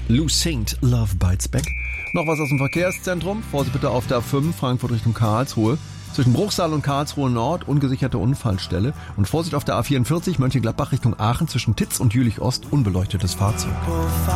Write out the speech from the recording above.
Lou Saint, Love Bites Back. Noch was aus dem Verkehrszentrum. Vorsicht bitte auf der A5, Frankfurt Richtung Karlsruhe. Zwischen Bruchsal und Karlsruhe Nord, ungesicherte Unfallstelle. Und Vorsicht auf der A44, Mönchengladbach Richtung Aachen, zwischen Titz und Jülich Ost, unbeleuchtetes Fahrzeug.